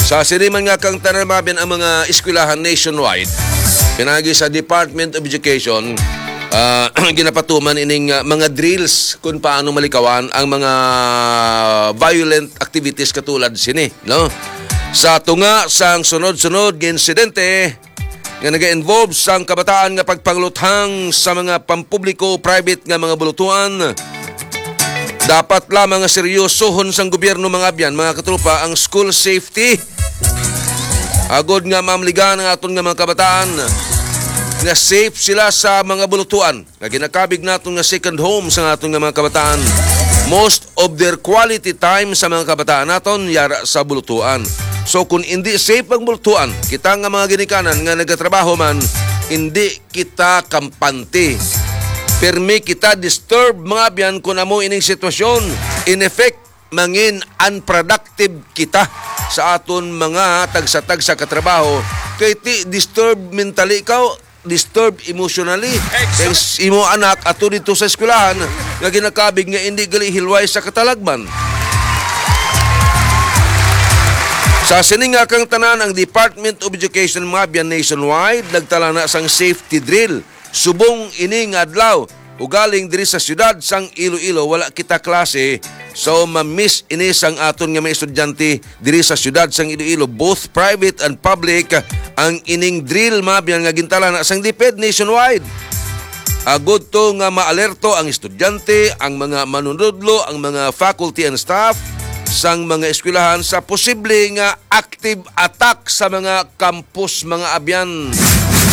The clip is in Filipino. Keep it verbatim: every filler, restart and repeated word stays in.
Sa siniman nga kang tanamabian ang mga eskwelahan nationwide, pinagi sa Department of Education, uh, ginapatuman ining uh, mga drills kung paano malikawan ang mga violent activities katulad sini, no? Sa tunga sang sunod-sunod nga insidente nga naga-involve sang kabataan nga pagpangluthang sa mga pampubliko private nga mga bulutuan, dapat lamang nga seryosohon sang gobyerno mga abyan, mga katrupa, ang school safety. Agod nga mamligan ang aton nga mga kabataan nga safe sila sa mga bulutuan. Nga ginakabig naton nga second home sa aton nga mga kabataan. Most of their quality time sa mga kabataan naton yara sa bulutuan. So kung hindi safe ang bulutuan, kita nga mga ginikanan nga nagatrabaho man, hindi kita kampante. Permi kita disturb mga abyan kung amo ining sitwasyon. In effect, mangin unproductive kita sa aton mga tagsa-tag sa katrabaho. Kaya ti disturb mentally ikaw, disturb emotionally. Kaya imo anak ato dito sa eskwelahan nga ginakabig nga hindi gali hilway sa katalagman. Sa sininga kang tanan, ang Department of Education mga abyan nationwide nagtala na sang safety drill. Subong ining adlaw ugaling diri sa syudad sang Iloilo, wala kita klase, so ma-miss ini sang aton nga mga estudyante diri sa syudad sang Iloilo, both private and public, ang ining drill mabyan nga gintala na sang DepEd nationwide. Agud to nga maalerto ang estudyante, ang mga manunudlo, ang mga faculty and staff sang mga eskwelahan sa posible nga active attack sa mga campus mga abyan.